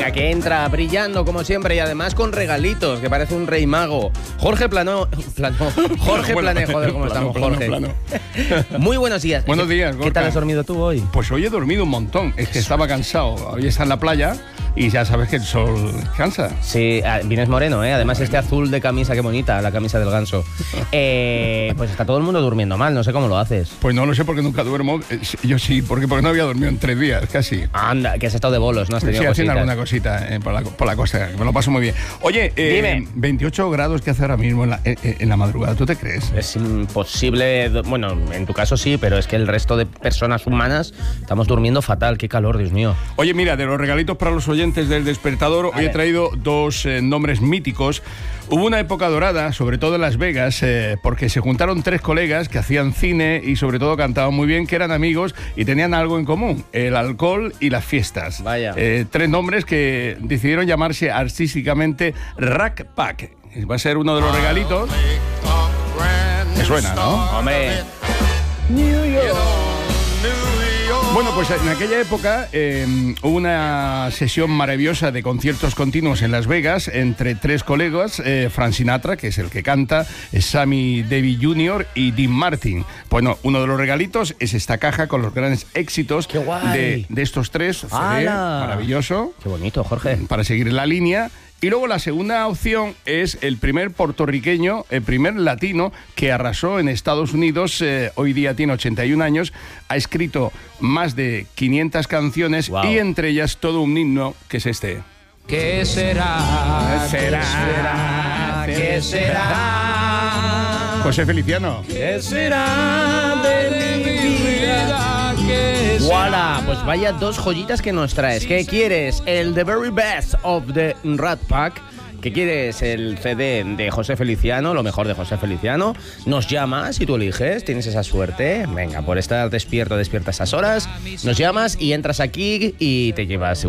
Venga, que entra brillando como siempre y además con regalitos, que parece un rey mago. Jorge Jorge Plané, joder, ¿cómo estamos, Jorge? Plano. Muy buenos días. Buenos días, Gorka. ¿Qué tal has dormido tú hoy? Pues hoy he dormido un montón. Es que estaba cansado. Hoy está en la playa y ya sabes que el sol cansa. Sí, vienes moreno, ¿eh? Además este azul de camisa, qué bonita, la camisa del ganso. Pues está todo el mundo durmiendo mal, no sé cómo lo haces. Pues no lo sé porque nunca duermo. Yo sí, porque no había dormido en 3 días, casi. Anda, que has estado de bolos, ¿no? Has tenido Sí, haciendo cositas. alguna cosita por la costa, que me lo paso muy bien. Oye, Dime. 28 grados que hace ahora mismo en la madrugada, ¿tú te crees? Es imposible, bueno, en tu caso sí, pero es que el resto de personas humanas estamos durmiendo fatal, qué calor, Dios mío. Oye, mira, de los regalitos para los oyentes del Despertador, hoy he traído 2 nombres míticos. Hubo una época dorada, sobre todo en Las Vegas, porque se juntaron 3 colegas que hacían cine y sobre todo cantaban muy bien, que eran amigos y tenían algo en común, el alcohol y las fiestas. Vaya. 3 nombres que decidieron llamarse artísticamente Rat Pack. Va a ser uno de los regalitos. Me suena, ¿no? Hombre, Bueno, pues en aquella época hubo una sesión maravillosa de conciertos continuos en Las Vegas entre 3 colegas, Frank Sinatra, que es el que canta, Sammy Davis Jr. y Dean Martin. Bueno, uno de los regalitos es esta caja con los grandes éxitos ¡Qué guay! de estos 3. CD, ¡Hala! maravilloso, qué bonito, Jorge. para seguir la línea. Y luego la segunda opción es el primer puertorriqueño, el primer latino que arrasó en Estados Unidos, hoy día tiene 81 años, ha escrito más de 500 canciones. Wow. Y entre ellas todo un himno que es este. ¿Qué será? ¿Qué será? José Feliciano. ¿Qué será de mi vida? ¡Voilà! Pues vaya 2 joyitas que nos traes. ¿Qué quieres? El The Very Best of the Rat Pack. ¿Qué quieres? El CD de José Feliciano, lo mejor de José Feliciano. Nos llamas y tú eliges, tienes esa suerte. Venga, por estar despierta a esas horas, nos llamas y entras aquí y te llevas